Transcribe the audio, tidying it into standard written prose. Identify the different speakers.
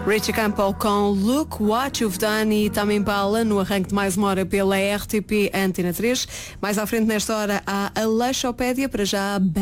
Speaker 1: Richie Campbell com Look What You've Done e também Impala no arranque de mais uma hora pela RTP Antena 3. Mais à frente nesta hora há a Aleixopédia, para já